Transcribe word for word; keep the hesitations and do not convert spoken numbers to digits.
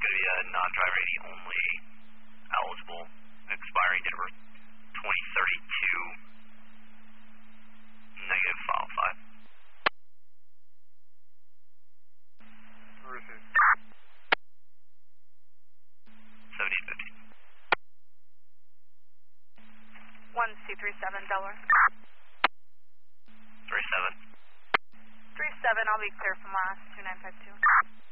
going to be a non-driver eighty only eligible, expiring date of twenty thirty-two, negative file five. seventy fifty. one two three seven, Delaware. three seven. three seven, I'll be clear from last, two nine five two.